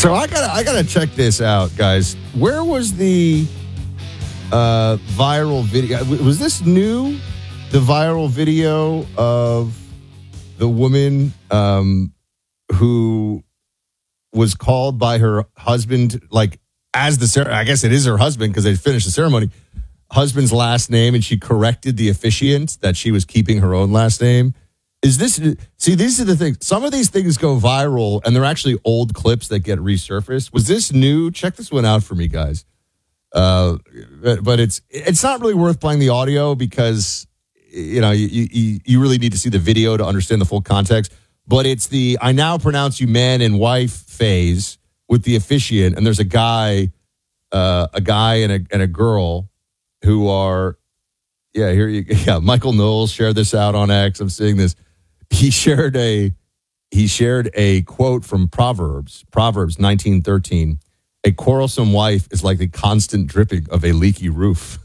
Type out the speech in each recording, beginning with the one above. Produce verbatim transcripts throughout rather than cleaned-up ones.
So I gotta, I gotta check this out, guys. Where was the uh, viral video? Was this new? The viral video of the woman um, who was called by her husband, like as the, I guess it is her husband because they finished the ceremony, husband's last name, and she corrected the officiant that she was keeping her own last name. Is this, see, these are the things. Some of these things go viral, and they're actually old clips that get resurfaced. Was this new? Check this one out for me, guys. Uh, but it's it's not really worth playing the audio because, you know, you, you, you really need to see the video to understand the full context. But it's the I now pronounce you man and wife phase with the officiant, and there's a guy, uh, a guy and a and a girl who are, yeah, here you, yeah. Michael Knowles shared this out on X. I'm seeing this. He shared a he shared a quote from Proverbs, Proverbs nineteen thirteen. A quarrelsome wife is like the constant dripping of a leaky roof.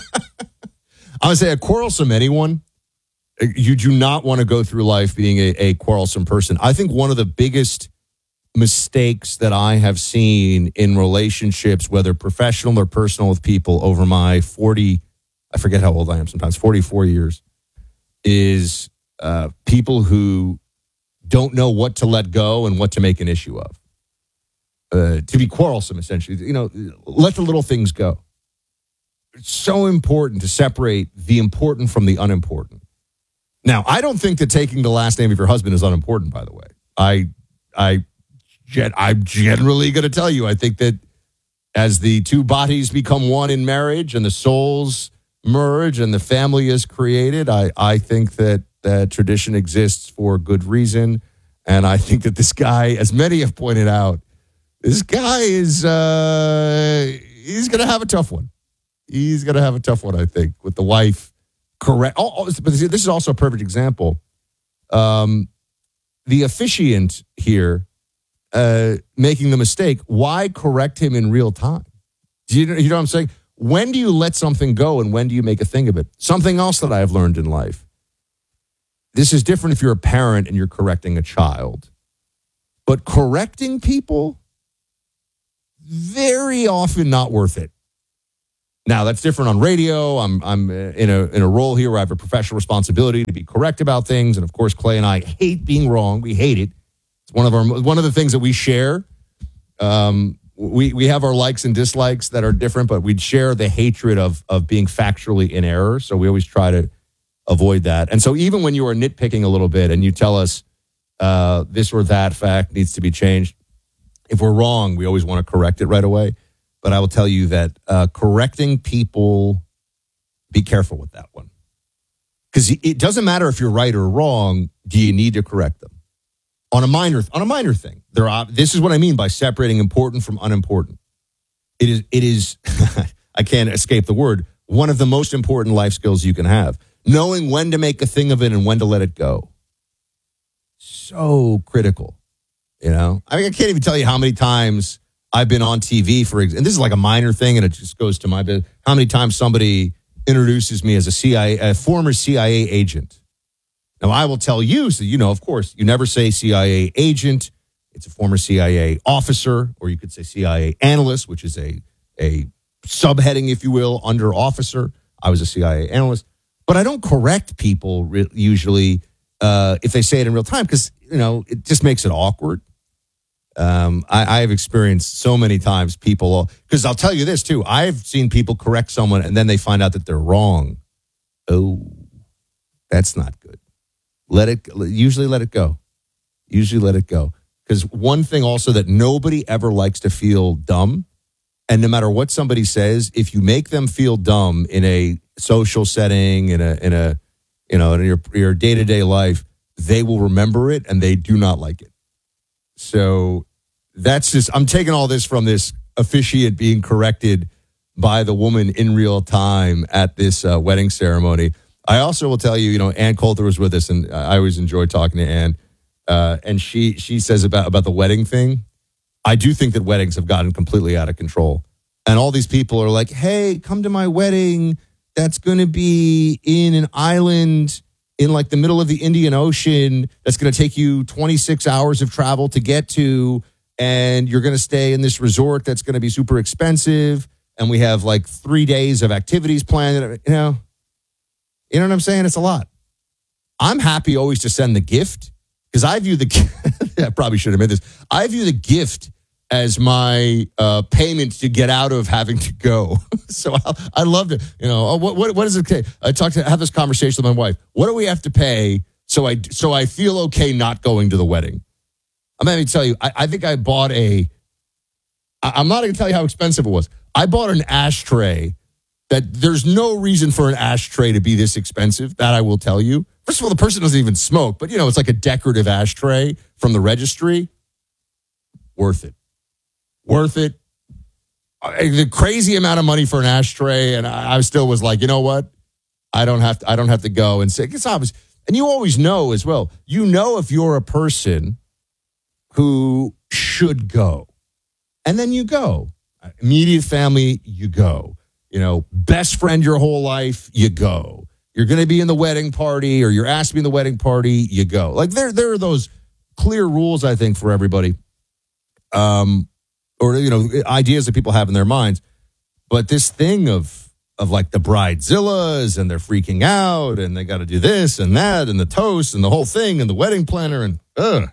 I would say a quarrelsome anyone, you do not want to go through life being a, a quarrelsome person. I think one of the biggest mistakes that I have seen in relationships, whether professional or personal with people over my forty, I forget how old I am sometimes, forty-four years, is uh, people who don't know what to let go and what to make an issue of. Uh, to be quarrelsome, essentially. You know, let the little things go. It's so important to separate the important from the unimportant. Now, I don't think that taking the last name of your husband is unimportant, by the way. I, I, I'm generally going to tell you, I think that as the two bodies become one in marriage and the souls merge and the family is created, I, I think that that tradition exists for good reason. And I think that this guy, as many have pointed out, this guy is, uh, he's going to have a tough one. He's going to have a tough one, I think, with the wife. Correct. Oh, oh, but this is also a perfect example. Um, the officiant here uh, making the mistake, why correct him in real time? Do you, you know what I'm saying? When do you let something go and when do you make a thing of it? Something else that I have learned in life. This is different if you're a parent and you're correcting a child. But correcting people, very often not worth it. Now, that's different on radio. I'm I'm in a in a role here where I have a professional responsibility to be correct about things. And, of course, Clay and I hate being wrong. We hate it. It's one of our one of the things that we share. Um, we we have our likes and dislikes that are different, but we'd share the hatred of of being factually in error. So we always try to avoid that. And so even when you are nitpicking a little bit and you tell us uh, this or that fact needs to be changed, if we're wrong, we always want to correct it right away. But I will tell you that uh, correcting people, be careful with that one. Because it doesn't matter if you're right or wrong. Do you need to correct them? On a minor on a minor thing. There are, this is what I mean by separating important from unimportant. It is, it is I can't escape the word, one of the most important life skills you can have. Knowing when to make a thing of it and when to let it go. So critical. You know? I mean, I can't even tell you how many times I've been on T V, for example, and this is like a minor thing, and it just goes to my bit. How many times somebody introduces me as a C I A, a former C I A agent. Now, I will tell you, so you know, of course, you never say C I A agent. It's a former C I A officer, or you could say C I A analyst, which is a, a subheading, if you will, under officer. I was a C I A analyst. But I don't correct people re- usually uh, if they say it in real time because, you know, it just makes it awkward. Um, I, I have experienced so many times people, because I'll tell you this too, I've seen people correct someone and then they find out that they're wrong. Oh, that's not good. Let it, usually let it go. Usually let it go. Because one thing also that nobody ever likes to feel dumb, and no matter what somebody says, if you make them feel dumb in a social setting, in a, in a, you know, in your, your day-to-day life, they will remember it and they do not like it. So that's just, I'm taking all this from this officiant being corrected by the woman in real time at this uh, wedding ceremony. I also will tell you, you know, Ann Coulter was with us, and I always enjoy talking to Ann. Uh, and she she says about, about the wedding thing, I do think that weddings have gotten completely out of control. And all these people are like, hey, come to my wedding. That's going to be in an island in like the middle of the Indian Ocean. That's going to take you twenty-six hours of travel to get to. and you're going to stay in this resort that's going to be super expensive, and we have like three days of activities planned. You know, you know what I'm saying? It's a lot. I'm happy always to send the gift because I view the. I probably should have made this. I view the gift as my uh, payment to get out of having to go. So I, I love it. You know, oh, what what what is it? Okay? I talked to have this conversation with my wife. What do we have to pay so I so I feel okay not going to the wedding? I'm going to tell you. I, I think I bought a. I, I'm not going to tell you how expensive it was. I bought an ashtray that there's no reason for an ashtray to be this expensive. That I will tell you. First of all, the person doesn't even smoke, but you know, it's like a decorative ashtray from the registry. Worth it. Worth it. The crazy amount of money for an ashtray, and I still was like, you know what? I don't have to. I don't have to go and say it's obvious. And you always know as well. You know if you're a person who should go, and then you go. Immediate family, you go. You know, best friend your whole life, you go. You're going to be in the wedding party, or you're asked to be in the wedding party, you go. Like there, there are those clear rules, I think, for everybody. Um. Or, you know, ideas that people have in their minds. But this thing of, of like the bridezillas and they're freaking out and they got to do this and that and the toast and the whole thing and the wedding planner and, ugh.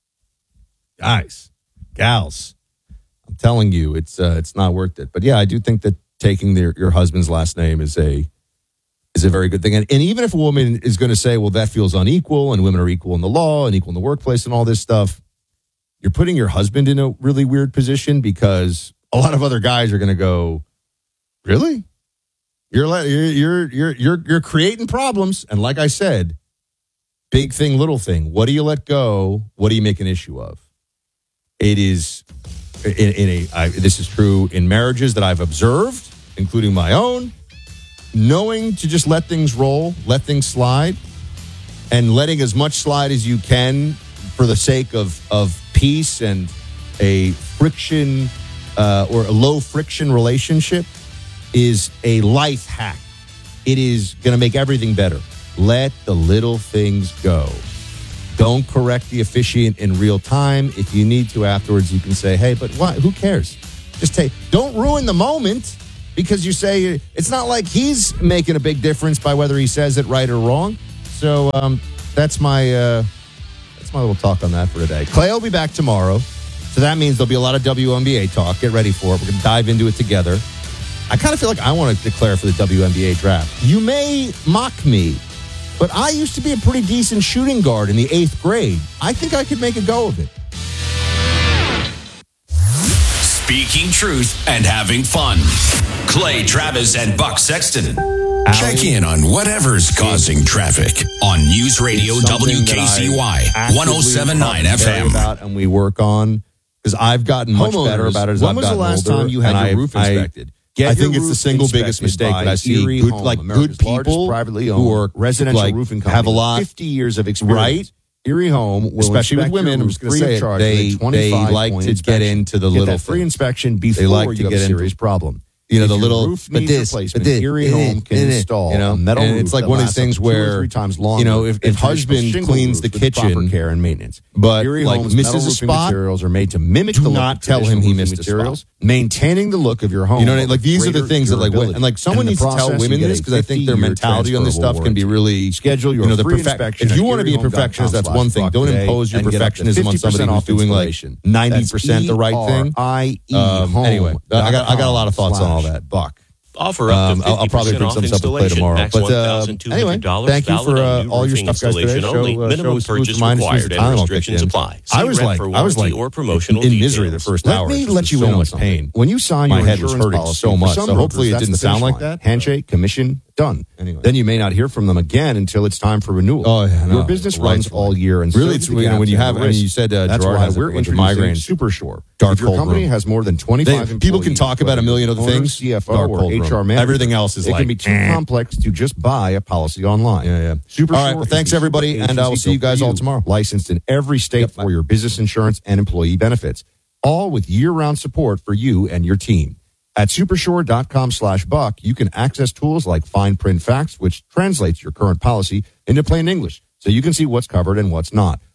Guys, gals, I'm telling you, it's uh, it's not worth it. But yeah, I do think that taking their, your husband's last name is a is a very good thing. And, and even if a woman is going to say, well, that feels unequal and women are equal in the law and equal in the workplace and all this stuff, you're putting your husband in a really weird position because a lot of other guys are going to go, really? You're you're you're you're you're creating problems. And like I said, big thing, little thing. What do you let go? What do you make an issue of? It is in, in a. I, this is true in marriages that I've observed, including my own. Knowing to just let things roll, let things slide, and letting as much slide as you can for the sake of of peace and a friction uh, or a low friction relationship is a life hack. It is going to make everything better. Let the little things go. Don't correct the officiant in real time. If you need to afterwards, you can say, hey, but why? Who cares? Just take, don't ruin the moment because you say it's not like he's making a big difference by whether he says it right or wrong. So um, that's my... Uh, my little talk on that for today. Clay will be back tomorrow, so that means there'll be a lot of W N B A talk. Get ready for it. We're going to dive into it together. I kind of feel like I want to declare for the W N B A draft. You may mock me, but I used to be a pretty decent shooting guard in the eighth grade. I think I could make a go of it. Speaking truth and having fun. Clay Travis and Buck Sexton. Check in on whatever's causing traffic on News Radio W K C Y one oh seven point nine F M. About and we work on because I've gotten much Homeowners, better about it as when I've was gotten the last older, time you had and your I- roof I- inspected? I Get think your it's the roof single biggest inspected mistake by that I see. Erie Good, Home, like America's good largest people privately who owned are residential like, roofing company have a lot, fifty years of experience. right? Erie Home, will Especially with inspect women, your I'm roof just going to free say of it. charge They with a they twenty-five like point to get inspection. into the Get little that free things. inspection before like to you have get a into- serious problem. You know, If the your little, roof but needs this, replacement, but this, Erie eh, Home can eh, eh, install you know, a metal and roof it's like that one of these lasts up things to two or where, three times you longer know, if, than if husband traditional cleans roofs the with proper kitchen, care and maintenance, but Erie like Home's misses metal a roofing spot, materials are made to mimic do the look not of tell him traditional he roofing missed a materials, spot. maintaining the look of your home. You know, like these are the greater things that like, when, durability. and like someone And in needs the to tell process, you women get this a because I think their fifty-year mentality on this stuff can be transferable really, Schedule your you know, the free perfect. inspection If you at want to be a erie home dot com perfectionist, that's slash one thing. buck Don't today impose your and get up to perfectionism on somebody fifty percent who's off doing like installation. ninety percent the right thing. I E Um, home anyway, I got I got a lot of thoughts on all slash that. Buck. Offer up Um, to I'll, fifty I'll probably percent bring off some stuff to play installation. tomorrow. Max But one uh, thousand two hundred anyway, dollars thank you for valid on uh, new all your roofing stuff, guys. Today, installation show, only. uh, Minimum show purchase reminders required the and time restrictions apply. I See was rep like, for I was warranty like or promotional in details. misery the first Let hour. me Just let was you so in on much something. pain. When you sign My your head was insurance hurting policy, so for much. some So hopefully brokers, it that's didn't the sound finish like line. that. Handshake, commission, done. Anyway. Then you may not hear from them again until it's time for renewal. Oh, yeah, no, Your business right runs for all it. year, and Really, so it's do the you know, when gaps you and have. the I mean, risks. you said uh, That's Gerard why has we're a bunch of introducing migraines. Super Shore. Dark if your cold company room. has more than They- twenty-five people can employees, talk about a whether million other owner, things. C F O, Dark or cold H R room. manager. Everything else is it like, can be too eh. complex to just buy a policy online. Yeah, yeah. Super All right, Shore well, is thanks, the everybody, super and I will agency see you built guys for all tomorrow. Licensed in every state Yep, for bye. your business insurance and employee benefits, all with year-round support for you and your team. At supershore.com slash buck, you can access tools like fine print facts, which translates your current policy into plain English, so you can see what's covered and what's not.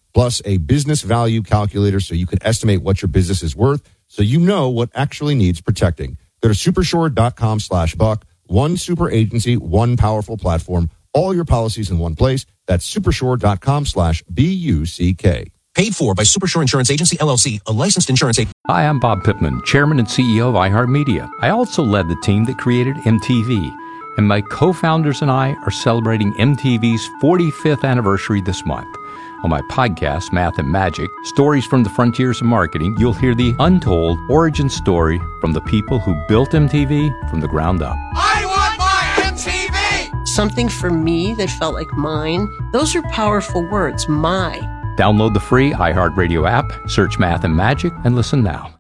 plus a business value calculator so you can estimate what your business is worth so you know what actually needs protecting. Go to supershore.com slash buck. One super agency, one powerful platform, all your policies in one place. That's supershore.com slash B-U-C-K. Paid for by Supershore Insurance Agency, L L C, a licensed insurance agent. Hi, I'm Bob Pittman, Chairman and C E O of iHeartMedia. I also led the team that created M T V, and my co-founders and I are celebrating M T V's forty-fifth anniversary this month. On my podcast, Math and Magic, Stories from the Frontiers of Marketing, you'll hear the untold origin story from the people who built M T V from the ground up. I want my M T V! Something for me that felt like mine. Those are powerful words, my. Download the free iHeartRadio app, search Math and Magic, and listen now.